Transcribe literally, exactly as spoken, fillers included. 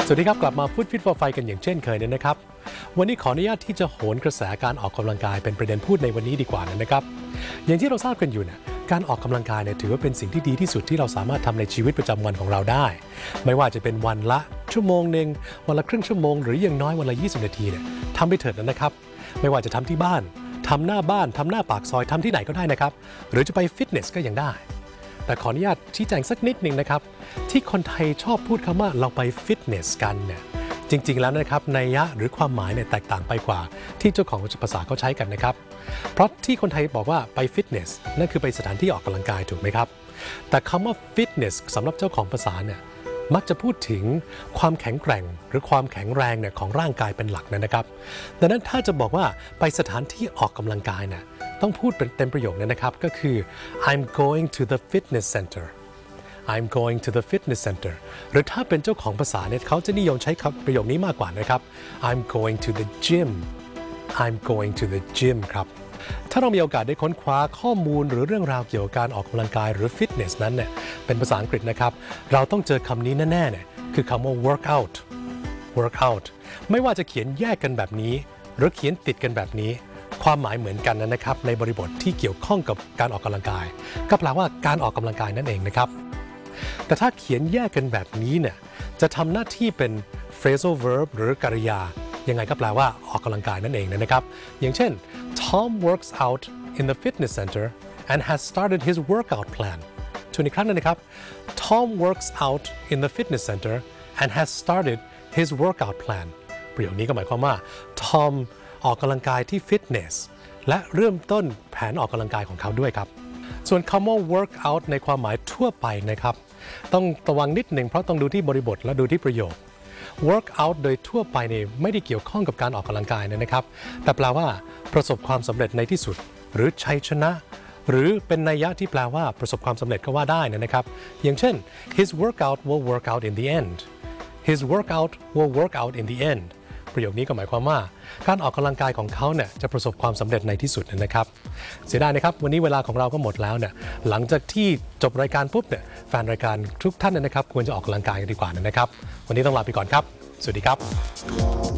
สวัสดีครับกลับมาฟู้ดฟิต for ไฟกันอย่างเช่นเคยเนี่ยนะครับวันนี้ขออนุญาตที่จะโหนกระแสการออกกำลังกายเป็นประเด็นพูดในวันนี้ดีกว่านะครับอย่างที่เราทราบกันอยู่เนี่ยการออกกำลังกายเนี่ยถือว่าเป็นสิ่งที่ดีที่สุดที่เราสามารถทำในชีวิตประจำวันของเราได้ไม่ว่าจะเป็นวันละชั่วโมงหนึ่งวันละครึ่งชั่วโมงหรืออย่างน้อยวันละยี่สิบนาทีเนี่ยทำไปเถิดนะครับไม่ว่าจะทำที่บ้านทำหน้าบ้านทำหน้าปากซอยทำที่ไหนก็ได้นะครับหรือจะไปฟิตเนสก็ยังได้แต่ขออนุญาตชี้แจงสักนิดนึงนะครับที่คนไทยชอบพูดคำว่าเราไปฟิตเนสกันเนี่ยจริงๆแล้วนะครับนัยยะหรือความหมายเนี่ยแตกต่างไปกว่าที่เจ้าของภาษาเขาใช้กันนะครับเพราะที่คนไทยบอกว่าไปฟิตเนสนั่นคือไปสถานที่ออกกำลังกายถูกไหมครับแต่คำว่าฟิตเนสสำหรับเจ้าของภาษาเนี่ยมักจะพูดถึงความแข็งแกร่งหรือความแข็งแรงเนี่ยของร่างกายเป็นหลักนะครับดังนั้นถ้าจะบอกว่าไปสถานที่ออกกำลังกายเนี่ยต้องพูดเป็นเต็มประโยคเนี่ยนะครับก็คือ I'm going to the fitness center I'm going to the fitness center หรือถ้าเป็นเจ้าของภาษาเนี่ยเขาจะนิยมใช้ประโยคนี้มากกว่านะครับ I'm going to the gym I'm going to the gym ครับถ้าเรามีโอกาสได้ค้นคว้าข้อมูลหรือเรื่องราวเกี่ยวกับการออกกำลังกายหรือฟิตเนสนั้นเนี่ยเป็นภาษาอังกฤษนะครับเราต้องเจอคำนี้แน่ๆเนี่ยคือคำว่า workout workout ไม่ว่าจะเขียนแยกกันแบบนี้หรือเขียนติดกันแบบนี้ความหมายเหมือนกันนะครับในบริบทที่เกี่ยวข้องกับการออกกำลังกายก็แปลว่าการออกกำลังกายนั่นเองนะครับแต่ถ้าเขียนแยกกันแบบนี้เนี่ยจะทำหน้าที่เป็น phrasal verb หรือกริยายังไงก็แปลว่าออกกำลังกายนั่นเองนะครับอย่างเช่น Tom works out in the fitness center and has started his workout plan ทวนอีกครั้งนึงนะครับ Tom works out in the fitness center and has started his workout plan ประโยคนี้ก็หมายความว่า Tom ออกกำลังกายที่ฟิตเนสและเริ่มต้นแผนออกกำลังกายของเขาด้วยครับส่วนคำว่า workout ในความหมายทั่วไปนะครับต้องระวังนิดหนึ่งเพราะต้องดูที่บริบทและดูที่ประโยค workout โดยทั่วไปเนี่ยไม่ได้เกี่ยวข้องกับการออกกำลังกายนะครับแต่แปลว่าประสบความสำเร็จในที่สุดหรือชัยชนะหรือเป็นนัยยะที่แปลว่าประสบความสำเร็จก็ว่าได้นะครับอย่างเช่น his workout will work out in the end his workout will work out in the endประโยคนี้ก็หมายความว่าการออกกำลังกายของเขาเนี่ยจะประสบความสำเร็จในที่สุดนะครับเสียดายนะครับวันนี้เวลาของเราก็หมดแล้วเนี่ยหลังจากที่จบรายการปุ๊บเนี่ยแฟนรายการทุกท่านนะครับควรจะออกกำลังกายกันดีกว่านะครับวันนี้ต้องลาไปก่อนครับสวัสดีครับ